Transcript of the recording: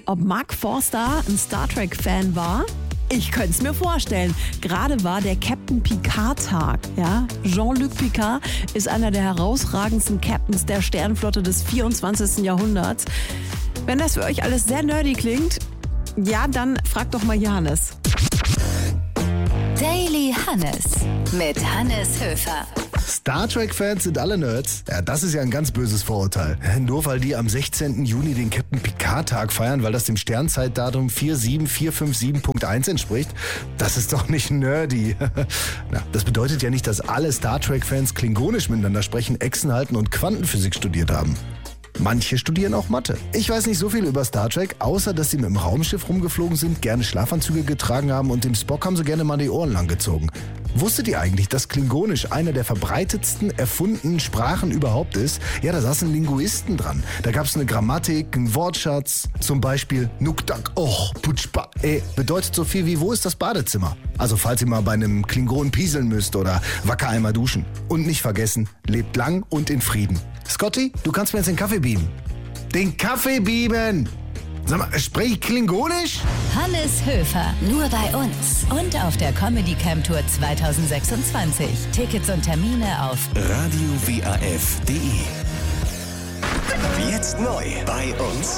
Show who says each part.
Speaker 1: ob Mark Forster ein Star Trek-Fan war? Ich könnte es mir vorstellen. Gerade war der Captain Picard-Tag. Ja? Jean-Luc Picard ist einer der herausragendsten Captains der Sternenflotte des 24. Jahrhunderts. Wenn das für euch alles sehr nerdy klingt, ja, dann fragt doch mal Johannes.
Speaker 2: Daily Hannes mit Hannes Höfer.
Speaker 3: Star Trek-Fans sind alle Nerds. Ja, das ist ja ein ganz böses Vorurteil. Nur weil die am 16. Juni den Captain Picard-Tag feiern, weil das dem Sternzeitdatum 47457.1 entspricht, das ist doch nicht nerdy. Na, das bedeutet ja nicht, dass alle Star Trek-Fans klingonisch miteinander sprechen, Echsen halten und Quantenphysik studiert haben. Manche studieren auch Mathe. Ich weiß nicht so viel über Star Trek, außer dass sie mit dem Raumschiff rumgeflogen sind, gerne Schlafanzüge getragen haben und dem Spock haben sie gerne mal die Ohren langgezogen. Wusstet ihr eigentlich, dass Klingonisch eine der verbreitetsten erfundenen Sprachen überhaupt ist? Ja, da saßen Linguisten dran. Da gab es eine Grammatik, einen Wortschatz. Zum Beispiel Nuktak och putschpa bedeutet so viel wie wo ist das Badezimmer? Also falls ihr mal bei einem Klingonen pieseln müsst oder wacker einmal duschen. Und nicht vergessen, lebt lang und in Frieden. Scotty, du kannst mir jetzt den Kaffee beamen. Den Kaffee beamen! Sag mal, sprech ich Klingonisch?
Speaker 2: Hannes Höfer, nur bei uns und auf der Comedy Camp Tour 2026. Tickets und Termine auf
Speaker 4: radiowaf.de. Jetzt neu bei uns.